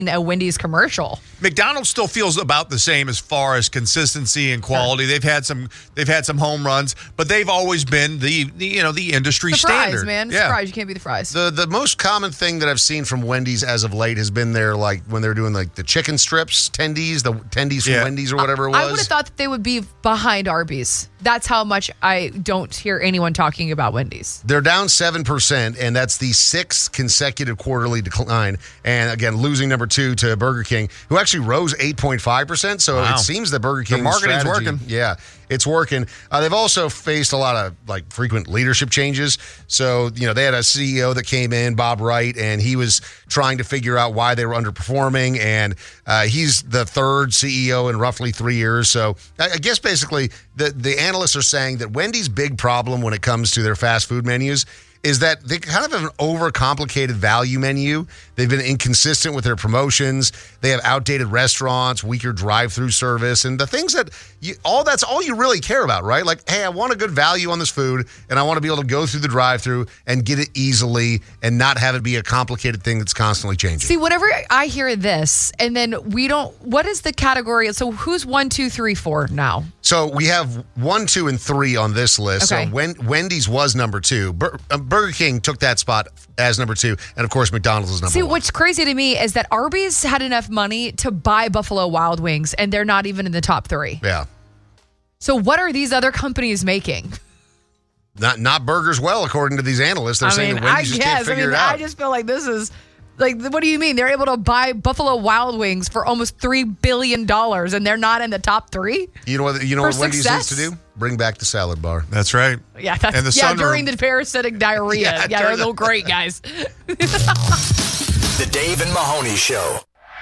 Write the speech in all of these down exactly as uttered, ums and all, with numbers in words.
a Wendy's commercial. McDonald's still feels about the same as far as consistency and quality. They've had some they've had some home runs, but they've always been the, the you know the industry the fries, standard. man. It's yeah. fries. You can't be the fries. The the most common thing that I've seen from Wendy's as of late has been their, like, when they're doing like the chicken strips, tendies, the tendies from Yeah. Wendy's or whatever it was. I would have thought that they would be behind Arby's. That's how much I don't hear anyone talking about Wendy's. They're down seven percent, and that's the sixth consecutive quarterly decline. And again, losing number two to Burger King, who actually rose eight point five percent. So Wow. it seems that Burger Their King marketing's working. Yeah, it's working. Uh, they've also faced a lot of like frequent leadership changes. So, you know, they had a C E O that came in, Bob Wright, and he was trying to figure out why they were underperforming. And uh, he's the third C E O in roughly three years. So I, I guess basically the, the analysts are saying that Wendy's big problem when it comes to their fast food menus is that they kind of have an overcomplicated value menu. They've been inconsistent with their promotions. They have outdated restaurants, weaker drive-through service, and the things that you, all that's all you really care about, right? Like, hey, I want a good value on this food, and I want to be able to go through the drive-through and get it easily and not have it be a complicated thing that's constantly changing. See, whenever I hear this, and then we don't, what is the category? So who's one, two, three, four now? So we have one, two, and three on this list. Okay. So when, Wendy's was number two. Bur- uh, Burger King took that spot as number two. And, of course, McDonald's is number See, one. what's crazy to me is that Arby's had enough money to buy Buffalo Wild Wings, and they're not even in the top three. Yeah. So what are these other companies making? Not not burgers well, according to these analysts. They're I saying mean, that I Wendy's just can't guess. I figure mean, it out. I just feel like this is, like, what do you mean? They're able to buy Buffalo Wild Wings for almost three billion dollars, and they're not in the top three? You know what? You know For what Wendy's success? needs to do? Bring back the salad bar. That's right. Yeah, that's, And the yeah sunroom. during the parasitic diarrhea. Yeah, yeah, during they're the- great, guys. The Dave and Mahoney Show.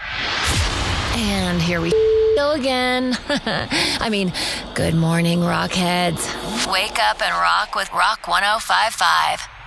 And here we go again. I mean, good morning, Rockheads. Wake up and rock with Rock one oh five point five.